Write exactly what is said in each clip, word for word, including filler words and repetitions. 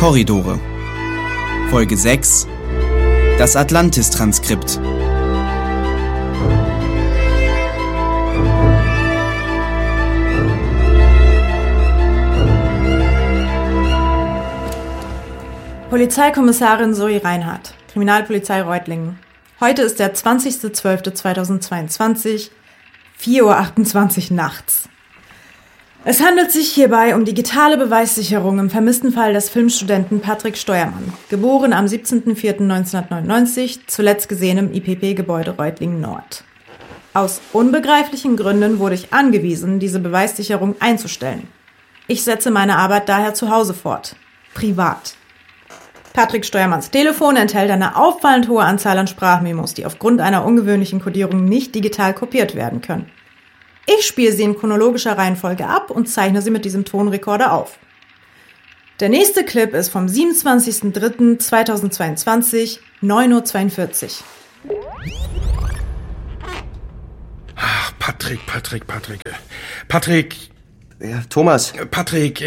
Korridore. Folge sechs. Das Atlantis-Transkript. Polizeikommissarin Zoe Reinhardt, Kriminalpolizei Reutlingen. Heute ist der zwanzigster zwölfter zweitausendzweiundzwanzig, vier Uhr achtundzwanzig nachts. Es handelt sich hierbei um digitale Beweissicherung im vermissten Fall des Filmstudenten Patrick Steuermann, geboren am siebzehnten vierten neunzehnhundertneunundneunzig, zuletzt gesehen im I P P-Gebäude Reutlingen Nord. Aus unbegreiflichen Gründen wurde ich angewiesen, diese Beweissicherung einzustellen. Ich setze meine Arbeit daher zu Hause fort, privat. Patrick Steuermanns Telefon enthält eine auffallend hohe Anzahl an Sprachmemos, die aufgrund einer ungewöhnlichen Kodierung nicht digital kopiert werden können. Ich spiele sie in chronologischer Reihenfolge ab und zeichne sie mit diesem Tonrekorder auf. Der nächste Clip ist vom siebenundzwanzigster dritter zweitausendzweiundzwanzig, neun Uhr zweiundvierzig. Ach, Patrick, Patrick, Patrick. Patrick. Ja, Thomas. Patrick,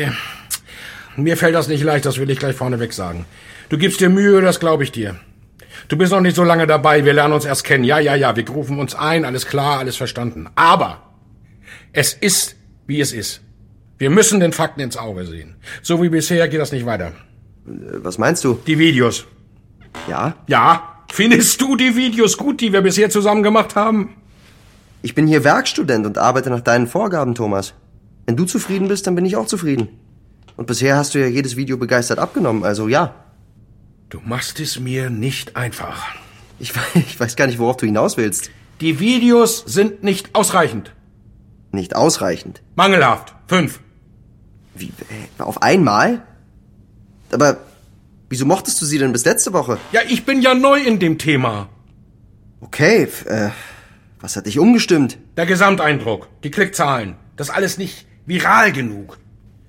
mir fällt das nicht leicht, das will ich gleich vorneweg sagen. Du gibst dir Mühe, das glaube ich dir. Du bist noch nicht so lange dabei, wir lernen uns erst kennen. Ja, ja, ja, wir rufen uns ein, alles klar, alles verstanden. Aber es ist, wie es ist. Wir müssen den Fakten ins Auge sehen. So wie bisher geht das nicht weiter. Was meinst du? Die Videos. Ja? Ja? Findest du die Videos gut, die wir bisher zusammen gemacht haben? Ich bin hier Werkstudent und arbeite nach deinen Vorgaben, Thomas. Wenn du zufrieden bist, dann bin ich auch zufrieden. Und bisher hast du ja jedes Video begeistert abgenommen, also ja. Du machst es mir nicht einfach. Ich, ich weiß gar nicht, worauf du hinaus willst. Die Videos sind nicht ausreichend. Nicht ausreichend? Mangelhaft. Fünf. Wie, äh, auf einmal? Aber wieso mochtest du sie denn bis letzte Woche? Ja, ich bin ja neu in dem Thema. Okay, äh, was hat dich umgestimmt? Der Gesamteindruck, die Klickzahlen, das alles nicht viral genug.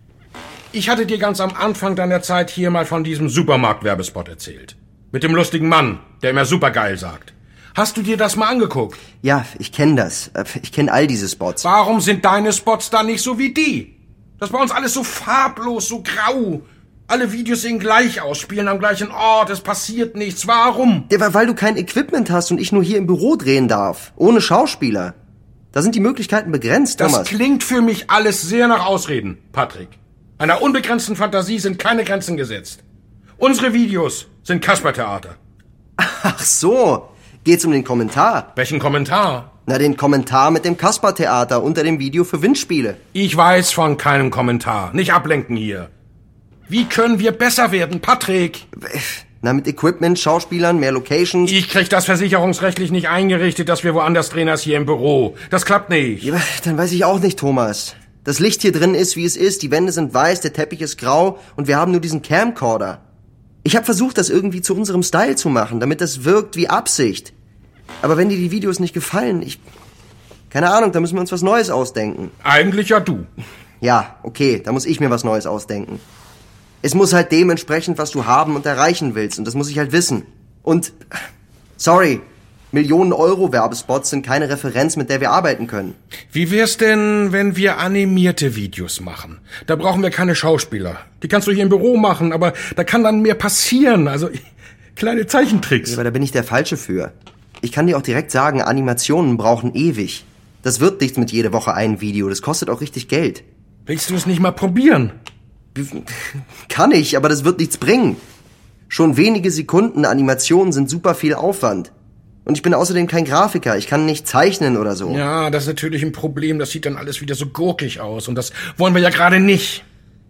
Ich hatte dir ganz am Anfang deiner Zeit hier mal von diesem Supermarkt-Werbespot erzählt. Mit dem lustigen Mann, der immer supergeil sagt. Hast du dir das mal angeguckt? Ja, ich kenne das. Ich kenne all diese Spots. Warum sind deine Spots da nicht so wie die? Das ist bei uns alles so farblos, so grau. Alle Videos sehen gleich aus, spielen am gleichen Ort, es passiert nichts. Warum? Ja, weil du kein Equipment hast und ich nur hier im Büro drehen darf. Ohne Schauspieler. Da sind die Möglichkeiten begrenzt, Thomas. Das klingt für mich alles sehr nach Ausreden, Patrick. Einer unbegrenzten Fantasie sind keine Grenzen gesetzt. Unsere Videos sind Kaspertheater. Ach so, geht's um den Kommentar? Welchen Kommentar? Na, den Kommentar mit dem Kaspertheater unter dem Video für Windspiele. Ich weiß von keinem Kommentar. Nicht ablenken hier. Wie können wir besser werden, Patrick? Na, mit Equipment, Schauspielern, mehr Locations. Ich krieg das versicherungsrechtlich nicht eingerichtet, dass wir woanders drehen als hier im Büro. Das klappt nicht. Ja, dann weiß ich auch nicht, Thomas. Das Licht hier drin ist, wie es ist, die Wände sind weiß, der Teppich ist grau und wir haben nur diesen Camcorder. Ich habe versucht, das irgendwie zu unserem Style zu machen, damit das wirkt wie Absicht. Aber wenn dir die Videos nicht gefallen, ich... Keine Ahnung, da müssen wir uns was Neues ausdenken. Eigentlich ja du. Ja, okay, da muss ich mir was Neues ausdenken. Es muss halt dem entsprechen, was du haben und erreichen willst und das muss ich halt wissen. Und, sorry... Millionen Euro Werbespots sind keine Referenz, mit der wir arbeiten können. Wie wär's denn, wenn wir animierte Videos machen? Da brauchen wir keine Schauspieler. Die kannst du hier im Büro machen, aber da kann dann mehr passieren. Also kleine Zeichentricks. Ja, aber da bin ich der Falsche für. Ich kann dir auch direkt sagen, Animationen brauchen ewig. Das wird nichts mit jede Woche ein Video. Das kostet auch richtig Geld. Willst du es nicht mal probieren? Kann ich, aber das wird nichts bringen. Schon wenige Sekunden Animationen sind super viel Aufwand. Und ich bin außerdem kein Grafiker. Ich kann nicht zeichnen oder so. Ja, das ist natürlich ein Problem. Das sieht dann alles wieder so gurkig aus. Und das wollen wir ja gerade nicht.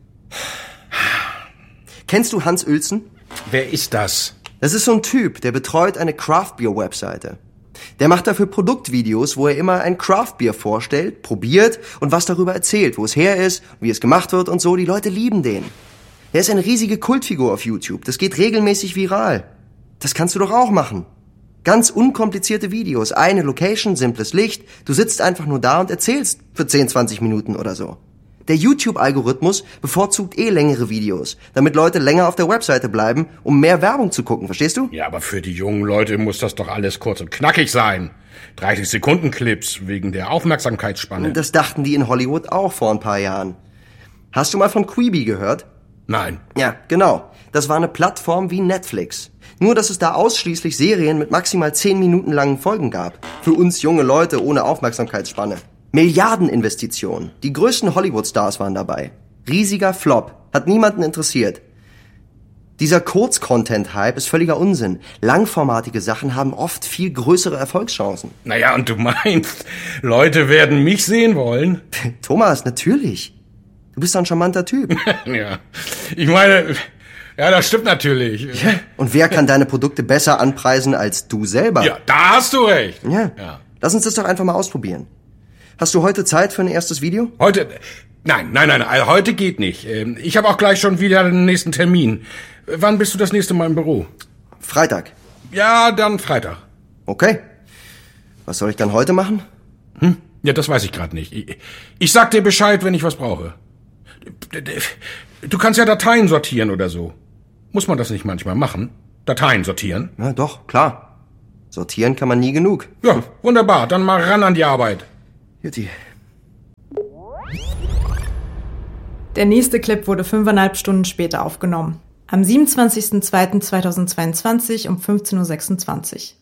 Kennst du Hans Uelzen? Wer ist das? Das ist so ein Typ, der betreut eine Craft-Beer-Webseite. Der macht dafür Produktvideos, wo er immer ein Craft-Bier vorstellt, probiert und was darüber erzählt, wo es her ist, wie es gemacht wird und so. Die Leute lieben den. Er ist eine riesige Kultfigur auf YouTube. Das geht regelmäßig viral. Das kannst du doch auch machen. Ganz unkomplizierte Videos, eine Location, simples Licht, du sitzt einfach nur da und erzählst für zehn, zwanzig Minuten oder so. Der YouTube-Algorithmus bevorzugt eh längere Videos, damit Leute länger auf der Webseite bleiben, um mehr Werbung zu gucken, verstehst du? Ja, aber für die jungen Leute muss das doch alles kurz und knackig sein. dreißig Sekunden Clips wegen der Aufmerksamkeitsspanne. Das dachten die in Hollywood auch vor ein paar Jahren. Hast du mal von Quibi gehört? Nein. Ja, genau. Das war eine Plattform wie Netflix. Nur, dass es da ausschließlich Serien mit maximal zehn Minuten langen Folgen gab. Für uns junge Leute ohne Aufmerksamkeitsspanne. Milliardeninvestitionen. Die größten Hollywood-Stars waren dabei. Riesiger Flop. Hat niemanden interessiert. Dieser Kurz-Content-Hype ist völliger Unsinn. Langformatige Sachen haben oft viel größere Erfolgschancen. Naja, und du meinst, Leute werden mich sehen wollen? Thomas, natürlich. Du bist doch ein charmanter Typ. Ja, ich meine, ja, das stimmt natürlich. Ja. Und wer kann deine Produkte besser anpreisen als du selber? Ja, da hast du recht. Ja. Ja. Lass uns das doch einfach mal ausprobieren. Hast du heute Zeit für ein erstes Video? Heute? Nein, nein, nein, also heute geht nicht. Ich habe auch gleich schon wieder den nächsten Termin. Wann bist du das nächste Mal im Büro? Freitag. Ja, dann Freitag. Okay. Was soll ich dann heute machen? Hm? Ja, das weiß ich gerade nicht. Ich, ich sag dir Bescheid, wenn ich was brauche. Du kannst ja Dateien sortieren oder so. Muss man das nicht manchmal machen? Dateien sortieren? Ja, doch, klar. Sortieren kann man nie genug. Ja, wunderbar. Dann mal ran an die Arbeit. Jutti. Der nächste Clip wurde fünfeinhalb Stunden später aufgenommen. Am siebenundzwanzigsten zweiten zweitausendzweiundzwanzig um fünfzehn Uhr sechsundzwanzig.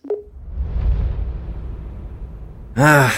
Ah.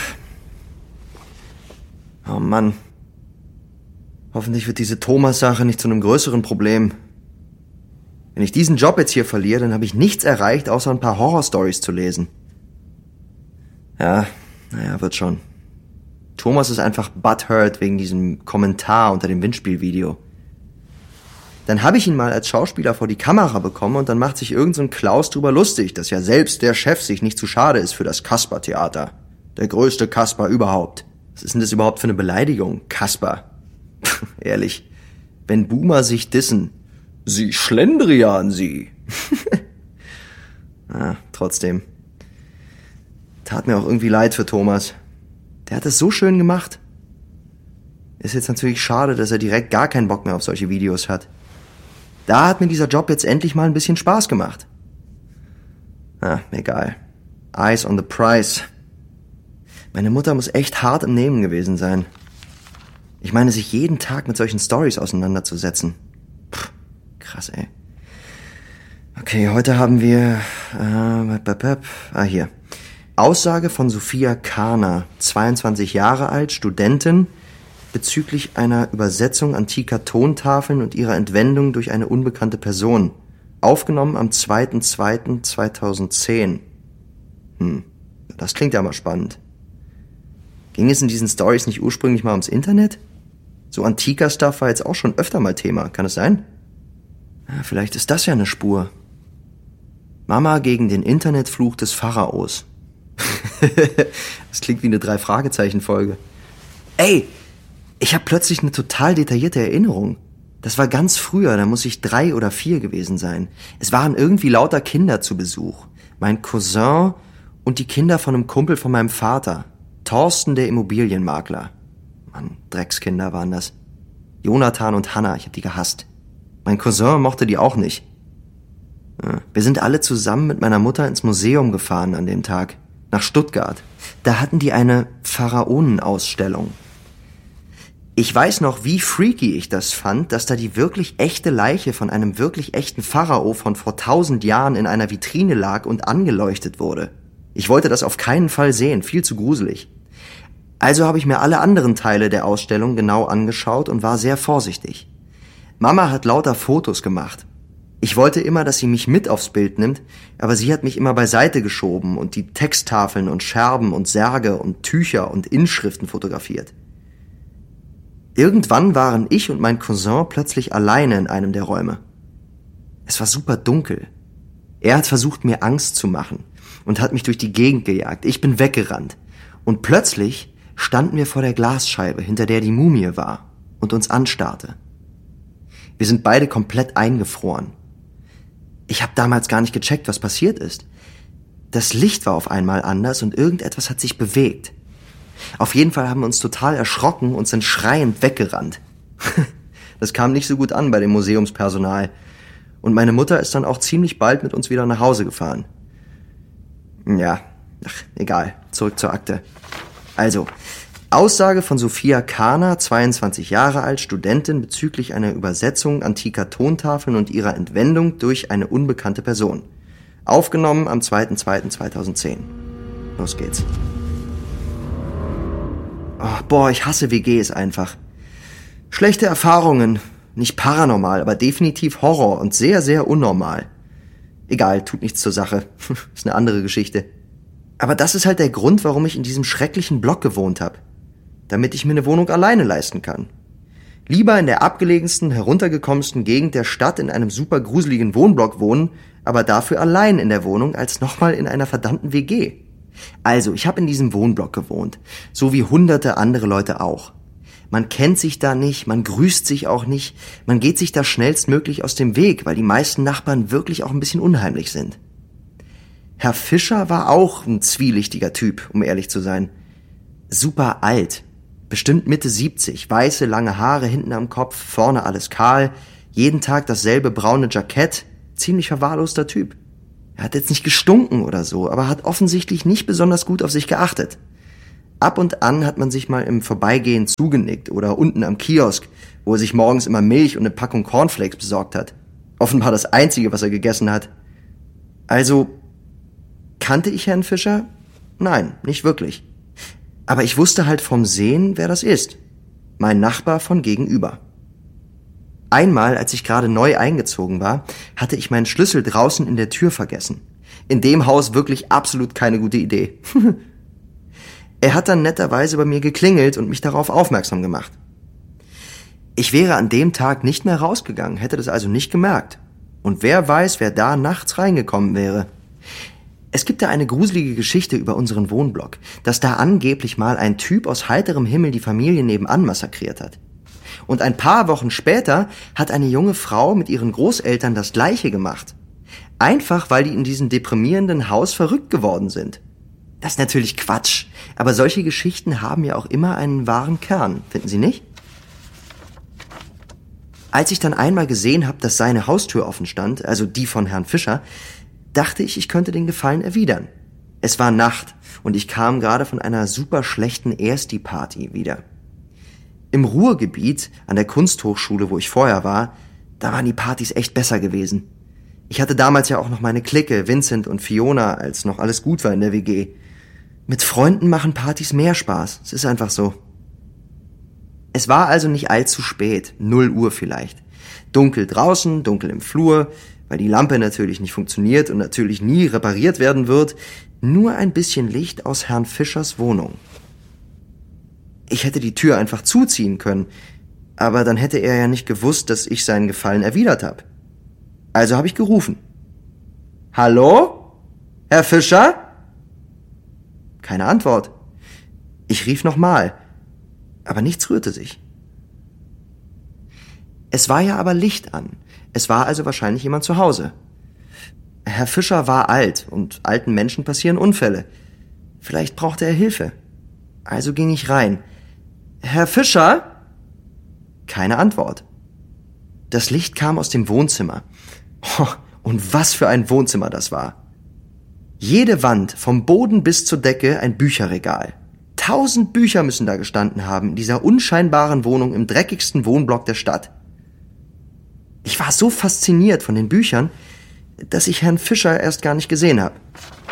Oh Mann. Hoffentlich wird diese Thomas-Sache nicht zu einem größeren Problem. Wenn ich diesen Job jetzt hier verliere, dann habe ich nichts erreicht, außer ein paar Horror-Stories zu lesen. Ja, naja, wird schon. Thomas ist einfach butthurt wegen diesem Kommentar unter dem Windspielvideo. Dann habe ich ihn mal als Schauspieler vor die Kamera bekommen und dann macht sich irgend so ein Klaus drüber lustig, dass ja selbst der Chef sich nicht zu schade ist für das Kasper-Theater. Der größte Kasper überhaupt. Was ist denn das überhaupt für eine Beleidigung, Kasper? Ehrlich, wenn Boomer sich dissen, sie Schlendrian, sie. ah, trotzdem. Tat mir auch irgendwie leid für Thomas. Der hat es so schön gemacht. Ist jetzt natürlich schade, dass er direkt gar keinen Bock mehr auf solche Videos hat. Da hat mir dieser Job jetzt endlich mal ein bisschen Spaß gemacht. Ah, egal. Eyes on the prize. Meine Mutter muss echt hart im Nehmen gewesen sein. Ich meine, sich jeden Tag mit solchen Stories auseinanderzusetzen. Pff, krass, ey. Okay, heute haben wir... Äh, ah, hier. Aussage von Sophia Karner, zweiundzwanzig Jahre alt, Studentin, bezüglich einer Übersetzung antiker Tontafeln und ihrer Entwendung durch eine unbekannte Person. Aufgenommen am zweiten zweiten zweitausendzehn. Hm, das klingt ja mal spannend. Ging es in diesen Stories nicht ursprünglich mal ums Internet? So antiker Stuff war jetzt auch schon öfter mal Thema, kann es sein? Ja, vielleicht ist das ja eine Spur. Mama gegen den Internetfluch des Pharaos. Das klingt wie eine Drei-Fragezeichen-Folge. Ey, ich habe plötzlich eine total detaillierte Erinnerung. Das war ganz früher, da muss ich drei oder vier gewesen sein. Es waren irgendwie lauter Kinder zu Besuch. Mein Cousin und die Kinder von einem Kumpel von meinem Vater. Thorsten, der Immobilienmakler. Mann, Dreckskinder waren das. Jonathan und Hannah, ich hab die gehasst. Mein Cousin mochte die auch nicht. Wir sind alle zusammen mit meiner Mutter ins Museum gefahren an dem Tag. Nach Stuttgart. Da hatten die eine Pharaonenausstellung. Ich weiß noch, wie freaky ich das fand, dass da die wirklich echte Leiche von einem wirklich echten Pharao von vor tausend Jahren in einer Vitrine lag und angeleuchtet wurde. Ich wollte das auf keinen Fall sehen, viel zu gruselig. Also habe ich mir alle anderen Teile der Ausstellung genau angeschaut und war sehr vorsichtig. Mama hat lauter Fotos gemacht. Ich wollte immer, dass sie mich mit aufs Bild nimmt, aber sie hat mich immer beiseite geschoben und die Texttafeln und Scherben und Särge und Tücher und Inschriften fotografiert. Irgendwann waren ich und mein Cousin plötzlich alleine in einem der Räume. Es war super dunkel. Er hat versucht, mir Angst zu machen und hat mich durch die Gegend gejagt. Ich bin weggerannt. Und plötzlich standen wir vor der Glasscheibe, hinter der die Mumie war, und uns anstarrte. Wir sind beide komplett eingefroren. Ich habe damals gar nicht gecheckt, was passiert ist. Das Licht war auf einmal anders und irgendetwas hat sich bewegt. Auf jeden Fall haben wir uns total erschrocken und sind schreiend weggerannt. Das kam nicht so gut an bei dem Museumspersonal. Und meine Mutter ist dann auch ziemlich bald mit uns wieder nach Hause gefahren. Ja, ach, egal. Zurück zur Akte. Also, Aussage von Sophia Kahner, zweiundzwanzig Jahre alt, Studentin, bezüglich einer Übersetzung antiker Tontafeln und ihrer Entwendung durch eine unbekannte Person. Aufgenommen am zweiter zweiter zweitausendzehn. Los geht's. Oh, boah, ich hasse W Gs einfach. Schlechte Erfahrungen. Nicht paranormal, aber definitiv Horror und sehr, sehr unnormal. Egal, tut nichts zur Sache. Ist eine andere Geschichte. Aber das ist halt der Grund, warum ich in diesem schrecklichen Block gewohnt habe. Damit ich mir eine Wohnung alleine leisten kann. Lieber in der abgelegensten, heruntergekommensten Gegend der Stadt in einem super gruseligen Wohnblock wohnen, aber dafür allein in der Wohnung, als nochmal in einer verdammten W G. Also, ich habe in diesem Wohnblock gewohnt, so wie hunderte andere Leute auch. Man kennt sich da nicht, man grüßt sich auch nicht, man geht sich da schnellstmöglich aus dem Weg, weil die meisten Nachbarn wirklich auch ein bisschen unheimlich sind. Herr Fischer war auch ein zwielichtiger Typ, um ehrlich zu sein. Super alt. Bestimmt Mitte siebzig, weiße, lange Haare hinten am Kopf, vorne alles kahl, jeden Tag dasselbe braune Jackett, ziemlich verwahrloster Typ. Er hat jetzt nicht gestunken oder so, aber hat offensichtlich nicht besonders gut auf sich geachtet. Ab und an hat man sich mal im Vorbeigehen zugenickt oder unten am Kiosk, wo er sich morgens immer Milch und eine Packung Cornflakes besorgt hat. Offenbar das Einzige, was er gegessen hat. Also, kannte ich Herrn Fischer? Nein, nicht wirklich. Aber ich wusste halt vom Sehen, wer das ist. Mein Nachbar von gegenüber. Einmal, als ich gerade neu eingezogen war, hatte ich meinen Schlüssel draußen in der Tür vergessen. In dem Haus wirklich absolut keine gute Idee. Er hat dann netterweise bei mir geklingelt und mich darauf aufmerksam gemacht. Ich wäre an dem Tag nicht mehr rausgegangen, hätte das also nicht gemerkt. Und wer weiß, wer da nachts reingekommen wäre. Es gibt da eine gruselige Geschichte über unseren Wohnblock, dass da angeblich mal ein Typ aus heiterem Himmel die Familie nebenan massakriert hat. Und ein paar Wochen später hat eine junge Frau mit ihren Großeltern das Gleiche gemacht. Einfach, weil die in diesem deprimierenden Haus verrückt geworden sind. Das ist natürlich Quatsch, aber solche Geschichten haben ja auch immer einen wahren Kern, finden Sie nicht? Als ich dann einmal gesehen habe, dass seine Haustür offen stand, also die von Herrn Fischer, dachte ich, ich könnte den Gefallen erwidern. Es war Nacht und ich kam gerade von einer super schlechten Ersti-Party wieder. Im Ruhrgebiet, an der Kunsthochschule, wo ich vorher war, da waren die Partys echt besser gewesen. Ich hatte damals ja auch noch meine Clique, Vincent und Fiona, als noch alles gut war in der W G. Mit Freunden machen Partys mehr Spaß, es ist einfach so. Es war also nicht allzu spät, null Uhr vielleicht. Dunkel draußen, dunkel im Flur, weil die Lampe natürlich nicht funktioniert und natürlich nie repariert werden wird, nur ein bisschen Licht aus Herrn Fischers Wohnung. Ich hätte die Tür einfach zuziehen können, aber dann hätte er ja nicht gewusst, dass ich seinen Gefallen erwidert habe. Also habe ich gerufen. Hallo? Herr Fischer? Keine Antwort. Ich rief nochmal, aber nichts rührte sich. Es war ja aber Licht an. Es war also wahrscheinlich jemand zu Hause. Herr Fischer war alt und alten Menschen passieren Unfälle. Vielleicht brauchte er Hilfe. Also ging ich rein. Herr Fischer? Keine Antwort. Das Licht kam aus dem Wohnzimmer. Oh, und was für ein Wohnzimmer das war. Jede Wand, vom Boden bis zur Decke, ein Bücherregal. Tausend Bücher müssen da gestanden haben, in dieser unscheinbaren Wohnung im dreckigsten Wohnblock der Stadt. Ich war so fasziniert von den Büchern, dass ich Herrn Fischer erst gar nicht gesehen habe.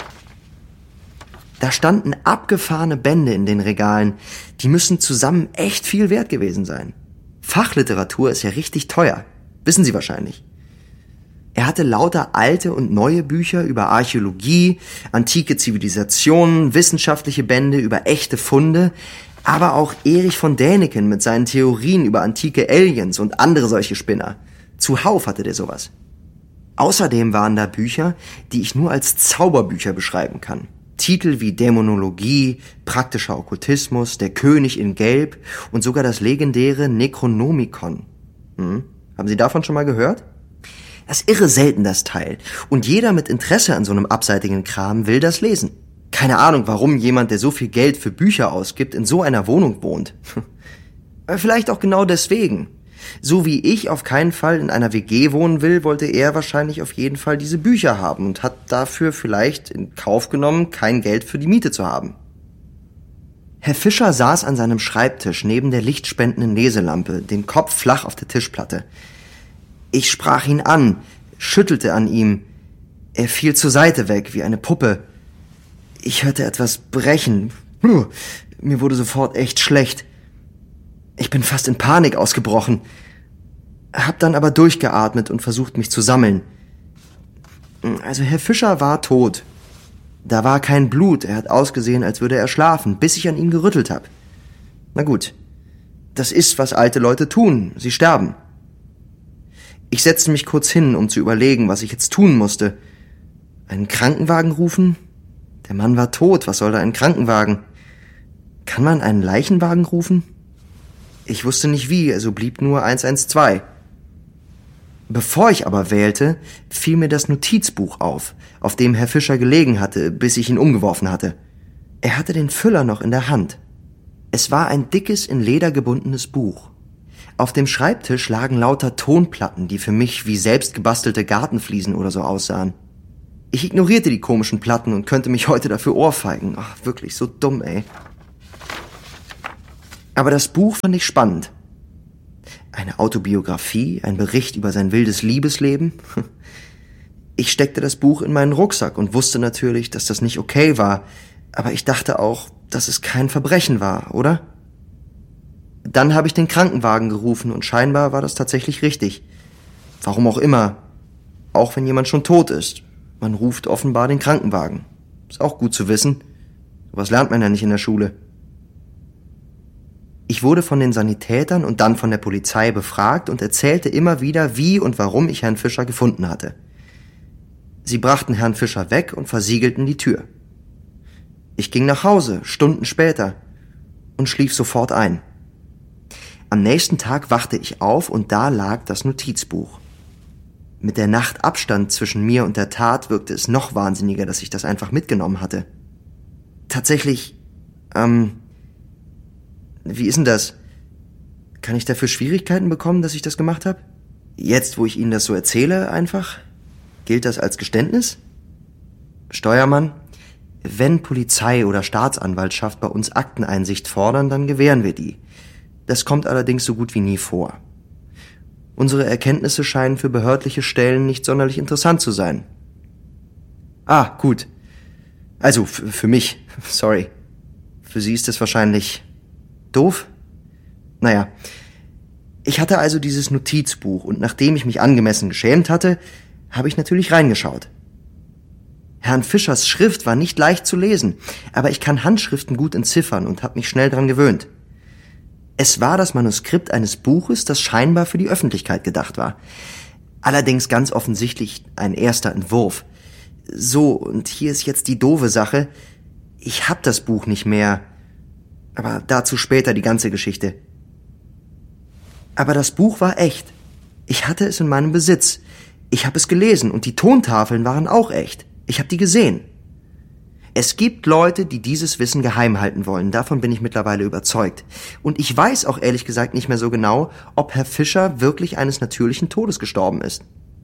Da standen abgefahrene Bände in den Regalen, die müssen zusammen echt viel wert gewesen sein. Fachliteratur ist ja richtig teuer, wissen Sie wahrscheinlich. Er hatte lauter alte und neue Bücher über Archäologie, antike Zivilisationen, wissenschaftliche Bände über echte Funde, aber auch Erich von Däniken mit seinen Theorien über antike Aliens und andere solche Spinner. Zuhauf hatte der sowas. Außerdem waren da Bücher, die ich nur als Zauberbücher beschreiben kann. Titel wie Dämonologie, praktischer Okkultismus, Der König in Gelb und sogar das legendäre Necronomicon. Hm? Haben Sie davon schon mal gehört? Das ist irre selten, das Teil. Und jeder mit Interesse an so einem abseitigen Kram will das lesen. Keine Ahnung, warum jemand, der so viel Geld für Bücher ausgibt, in so einer Wohnung wohnt. Vielleicht auch genau deswegen. So wie ich auf keinen Fall in einer W G wohnen will, wollte er wahrscheinlich auf jeden Fall diese Bücher haben und hat dafür vielleicht in Kauf genommen, kein Geld für die Miete zu haben. Herr Fischer saß an seinem Schreibtisch neben der lichtspendenden Leselampe, den Kopf flach auf der Tischplatte. Ich sprach ihn an, schüttelte an ihm. Er fiel zur Seite weg, wie eine Puppe. Ich hörte etwas brechen. Puh, mir wurde sofort echt schlecht. Ich bin fast in Panik ausgebrochen. Hab dann aber durchgeatmet und versucht, mich zu sammeln. Also Herr Fischer war tot. Da war kein Blut, er hat ausgesehen, als würde er schlafen, bis ich an ihn gerüttelt habe. Na gut, das ist, was alte Leute tun, sie sterben. Ich setzte mich kurz hin, um zu überlegen, was ich jetzt tun musste. Einen Krankenwagen rufen? Der Mann war tot, was soll da ein Krankenwagen? Kann man einen Leichenwagen rufen? Ich wusste nicht wie, also blieb nur eins eins zwei. Bevor ich aber wählte, fiel mir das Notizbuch auf, auf dem Herr Fischer gelegen hatte, bis ich ihn umgeworfen hatte. Er hatte den Füller noch in der Hand. Es war ein dickes, in Leder gebundenes Buch. Auf dem Schreibtisch lagen lauter Tonplatten, die für mich wie selbst gebastelte Gartenfliesen oder so aussahen. Ich ignorierte die komischen Platten und könnte mich heute dafür ohrfeigen. Ach, wirklich, so dumm, ey. Aber das Buch fand ich spannend. Eine Autobiografie, ein Bericht über sein wildes Liebesleben. Ich steckte das Buch in meinen Rucksack und wusste natürlich, dass das nicht okay war, aber ich dachte auch, dass es kein Verbrechen war, oder? Dann habe ich den Krankenwagen gerufen und scheinbar war das tatsächlich richtig. Warum auch immer. Auch wenn jemand schon tot ist. Man ruft offenbar den Krankenwagen. Ist auch gut zu wissen. Sowas lernt man ja nicht in der Schule. Ich wurde von den Sanitätern und dann von der Polizei befragt und erzählte immer wieder, wie und warum ich Herrn Fischer gefunden hatte. Sie brachten Herrn Fischer weg und versiegelten die Tür. Ich ging nach Hause, Stunden später, und schlief sofort ein. Am nächsten Tag wachte ich auf und da lag das Notizbuch. Mit der Nacht Abstand zwischen mir und der Tat wirkte es noch wahnsinniger, dass ich das einfach mitgenommen hatte. Tatsächlich, ähm, wie ist denn das? Kann ich dafür Schwierigkeiten bekommen, dass ich das gemacht habe? Jetzt, wo ich Ihnen das so erzähle, einfach? Gilt das als Geständnis? Steuermann, wenn Polizei oder Staatsanwaltschaft bei uns Akteneinsicht fordern, dann gewähren wir die. Das kommt allerdings so gut wie nie vor. Unsere Erkenntnisse scheinen für behördliche Stellen nicht sonderlich interessant zu sein. Ah, gut. Also, f- für mich, sorry. Für Sie ist es wahrscheinlich doof? Naja, ich hatte also dieses Notizbuch und nachdem ich mich angemessen geschämt hatte, habe ich natürlich reingeschaut. Herrn Fischers Schrift war nicht leicht zu lesen, aber ich kann Handschriften gut entziffern und habe mich schnell dran gewöhnt. Es war das Manuskript eines Buches, das scheinbar für die Öffentlichkeit gedacht war. Allerdings ganz offensichtlich ein erster Entwurf. So, und hier ist jetzt die doofe Sache. Ich hab das Buch nicht mehr. Aber dazu später die ganze Geschichte. Aber das Buch war echt. Ich hatte es in meinem Besitz. Ich habe es gelesen und die Tontafeln waren auch echt. Ich habe die gesehen. Es gibt Leute, die dieses Wissen geheim halten wollen. Davon bin ich mittlerweile überzeugt. Und ich weiß auch ehrlich gesagt nicht mehr so genau, ob Herr Fischer wirklich eines natürlichen Todes gestorben ist.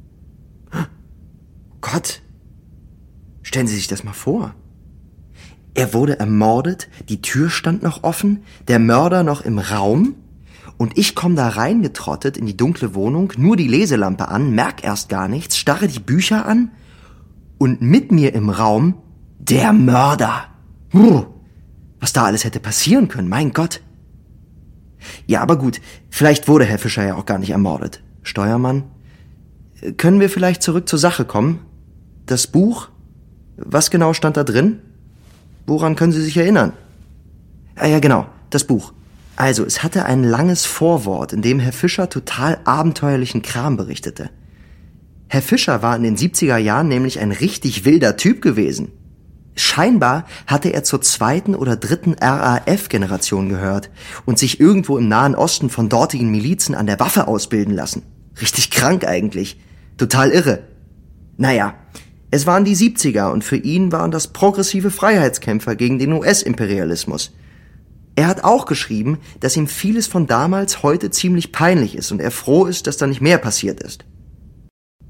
Gott, stellen Sie sich das mal vor. Er wurde ermordet, die Tür stand noch offen, der Mörder noch im Raum und ich komme da reingetrottet in die dunkle Wohnung, nur die Leselampe an, merk erst gar nichts, starre die Bücher an und mit mir im Raum der Mörder. Was da alles hätte passieren können, mein Gott. Ja, aber gut, vielleicht wurde Herr Fischer ja auch gar nicht ermordet. Steuermann, können wir vielleicht zurück zur Sache kommen? Das Buch, was genau stand da drin? Woran können Sie sich erinnern? Ah ja, genau, das Buch. Also, es hatte ein langes Vorwort, in dem Herr Fischer total abenteuerlichen Kram berichtete. Herr Fischer war in den siebziger Jahren nämlich ein richtig wilder Typ gewesen. Scheinbar hatte er zur zweiten oder dritten R A F-Generation gehört und sich irgendwo im Nahen Osten von dortigen Milizen an der Waffe ausbilden lassen. Richtig krank eigentlich. Total irre. Naja, es waren die siebziger und für ihn waren das progressive Freiheitskämpfer gegen den U S-Imperialismus. Er hat auch geschrieben, dass ihm vieles von damals heute ziemlich peinlich ist und er froh ist, dass da nicht mehr passiert ist.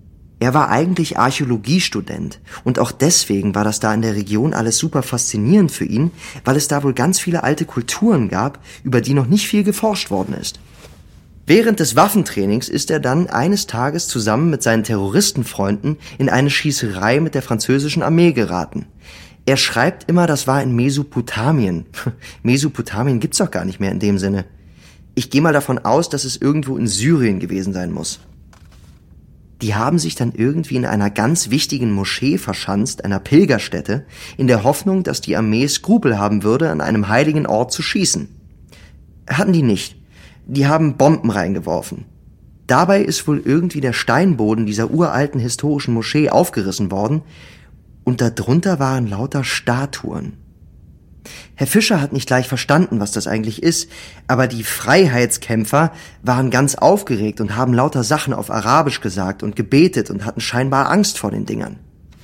Er war eigentlich Archäologiestudent und auch deswegen war das da in der Region alles super faszinierend für ihn, weil es da wohl ganz viele alte Kulturen gab, über die noch nicht viel geforscht worden ist. Während des Waffentrainings ist er dann eines Tages zusammen mit seinen Terroristenfreunden in eine Schießerei mit der französischen Armee geraten. Er schreibt immer, das war in Mesopotamien. Mesopotamien gibt's doch gar nicht mehr in dem Sinne. Ich gehe mal davon aus, dass es irgendwo in Syrien gewesen sein muss. Die haben sich dann irgendwie in einer ganz wichtigen Moschee verschanzt, einer Pilgerstätte, in der Hoffnung, dass die Armee Skrupel haben würde, an einem heiligen Ort zu schießen. Hatten die nicht. Die haben Bomben reingeworfen. Dabei ist wohl irgendwie der Steinboden dieser uralten historischen Moschee aufgerissen worden und darunter waren lauter Statuen. Herr Fischer hat nicht gleich verstanden, was das eigentlich ist, aber die Freiheitskämpfer waren ganz aufgeregt und haben lauter Sachen auf Arabisch gesagt und gebetet und hatten scheinbar Angst vor den Dingern.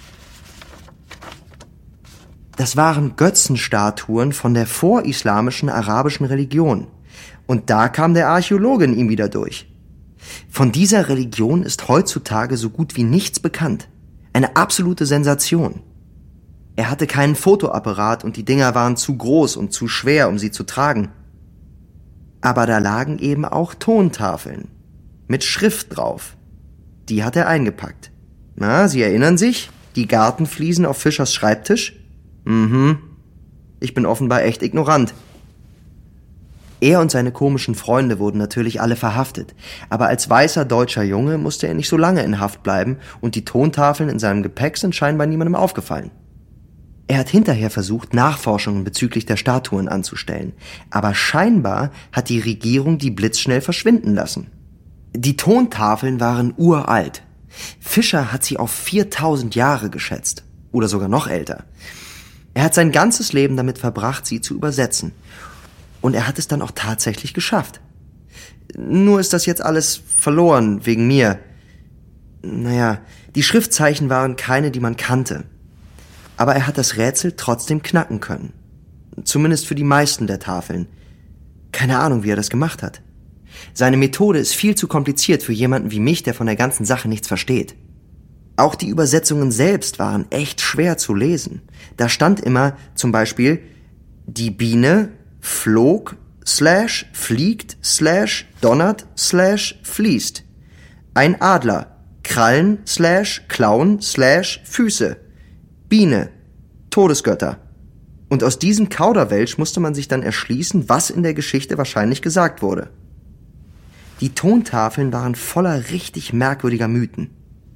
Das waren Götzenstatuen von der vorislamischen arabischen Religion. Und da kam der Archäologe in ihm wieder durch. Von dieser Religion ist heutzutage so gut wie nichts bekannt. Eine absolute Sensation. Er hatte keinen Fotoapparat und die Dinger waren zu groß und zu schwer, um sie zu tragen. Aber da lagen eben auch Tontafeln mit Schrift drauf. Die hat er eingepackt. Na, Sie erinnern sich? Die Gartenfliesen auf Fischers Schreibtisch? Mhm. Ich bin offenbar echt ignorant. Er und seine komischen Freunde wurden natürlich alle verhaftet, aber als weißer deutscher Junge musste er nicht so lange in Haft bleiben und die Tontafeln in seinem Gepäck sind scheinbar niemandem aufgefallen. Er hat hinterher versucht, Nachforschungen bezüglich der Statuen anzustellen, aber scheinbar hat die Regierung die blitzschnell verschwinden lassen. Die Tontafeln waren uralt. Fischer hat sie auf viertausend Jahre geschätzt, oder sogar noch älter. Er hat sein ganzes Leben damit verbracht, sie zu übersetzen. Und er hat es dann auch tatsächlich geschafft. Nur ist das jetzt alles verloren, wegen mir. Naja, die Schriftzeichen waren keine, die man kannte. Aber er hat das Rätsel trotzdem knacken können. Zumindest für die meisten der Tafeln. Keine Ahnung, wie er das gemacht hat. Seine Methode ist viel zu kompliziert für jemanden wie mich, der von der ganzen Sache nichts versteht. Auch die Übersetzungen selbst waren echt schwer zu lesen. Da stand immer zum Beispiel, die Biene flog, slash, fliegt, slash, donnert, slash, fließt. Ein Adler, Krallen, slash, Klauen, slash, Füße. Biene, Todesgötter. Und aus diesem Kauderwelsch musste man sich dann erschließen, was in der Geschichte wahrscheinlich gesagt wurde. Die Tontafeln waren voller richtig merkwürdiger Mythen.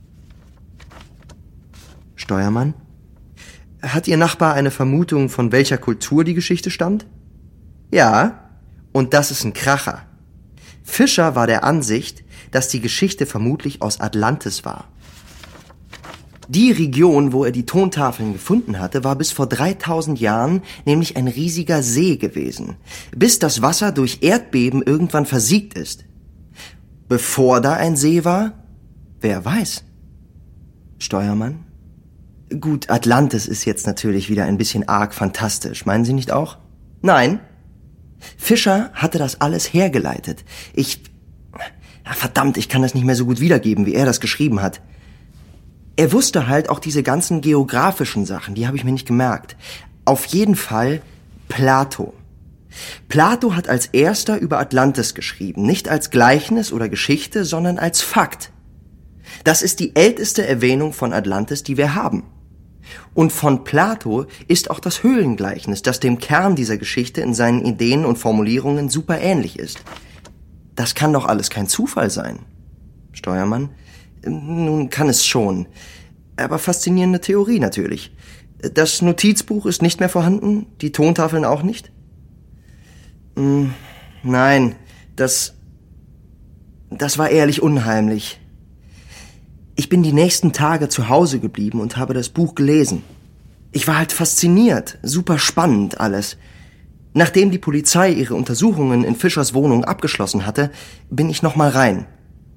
Steuermann? Hat Ihr Nachbar eine Vermutung, von welcher Kultur die Geschichte stammt? Ja, und das ist ein Kracher. Fischer war der Ansicht, dass die Geschichte vermutlich aus Atlantis war. Die Region, wo er die Tontafeln gefunden hatte, war bis vor dreitausend Jahren nämlich ein riesiger See gewesen, bis das Wasser durch Erdbeben irgendwann versiegt ist. Bevor da ein See war? Wer weiß. Steuermann? Gut, Atlantis ist jetzt natürlich wieder ein bisschen arg fantastisch, meinen Sie nicht auch? Nein. Fischer hatte das alles hergeleitet. Ich... Verdammt, ich kann das nicht mehr so gut wiedergeben, wie er das geschrieben hat. Er wusste halt auch diese ganzen geografischen Sachen, die habe ich mir nicht gemerkt. Auf jeden Fall Plato. Plato hat als erster über Atlantis geschrieben, nicht als Gleichnis oder Geschichte, sondern als Fakt. Das ist die älteste Erwähnung von Atlantis, die wir haben. Und von Plato ist auch das Höhlengleichnis, das dem Kern dieser Geschichte in seinen Ideen und Formulierungen super ähnlich ist. Das kann doch alles kein Zufall sein. Steuermann? Nun kann es schon. Aber faszinierende Theorie natürlich. Das Notizbuch ist nicht mehr vorhanden, die Tontafeln auch nicht? Hm, nein, das... Das war ehrlich unheimlich. Ich bin die nächsten Tage zu Hause geblieben und habe das Buch gelesen. Ich war halt fasziniert, super spannend alles. Nachdem die Polizei ihre Untersuchungen in Fischers Wohnung abgeschlossen hatte, bin ich nochmal rein.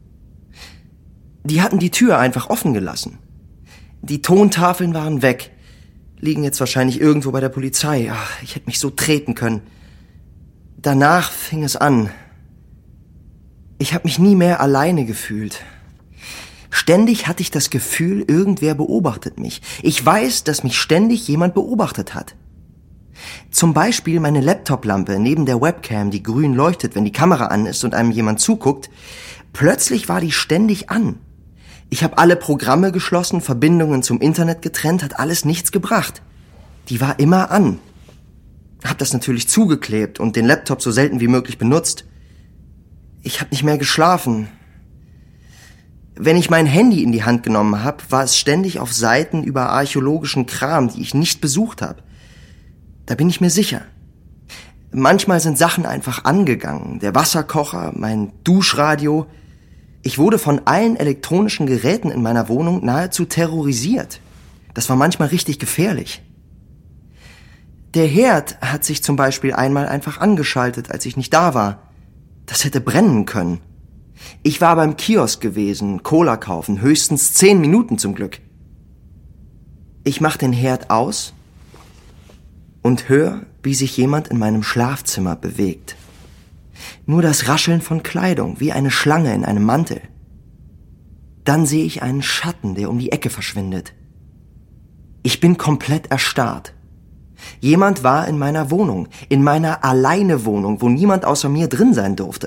Die hatten die Tür einfach offen gelassen. Die Tontafeln waren weg, liegen jetzt wahrscheinlich irgendwo bei der Polizei. Ach, ich hätte mich so treten können. Danach fing es an. Ich habe mich nie mehr alleine gefühlt. Ständig hatte ich das Gefühl, irgendwer beobachtet mich. Ich weiß, dass mich ständig jemand beobachtet hat. Zum Beispiel meine Laptoplampe neben der Webcam, die grün leuchtet, wenn die Kamera an ist und einem jemand zuguckt. Plötzlich war die ständig an. Ich habe alle Programme geschlossen, Verbindungen zum Internet getrennt, hat alles nichts gebracht. Die war immer an. Hab das natürlich zugeklebt und den Laptop so selten wie möglich benutzt. Ich habe nicht mehr geschlafen. Wenn ich mein Handy in die Hand genommen habe, war es ständig auf Seiten über archäologischen Kram, die ich nicht besucht habe. Da bin ich mir sicher. Manchmal sind Sachen einfach angegangen. Der Wasserkocher, mein Duschradio. Ich wurde von allen elektronischen Geräten in meiner Wohnung nahezu terrorisiert. Das war manchmal richtig gefährlich. Der Herd hat sich zum Beispiel einmal einfach angeschaltet, als ich nicht da war. Das hätte brennen können. Ich war beim Kiosk gewesen, Cola kaufen, höchstens zehn Minuten zum Glück. Ich mach den Herd aus und höre, wie sich jemand in meinem Schlafzimmer bewegt. Nur das Rascheln von Kleidung, wie eine Schlange in einem Mantel. Dann sehe ich einen Schatten, der um die Ecke verschwindet. Ich bin komplett erstarrt. Jemand war in meiner Wohnung, in meiner Alleine-Wohnung, wo niemand außer mir drin sein durfte.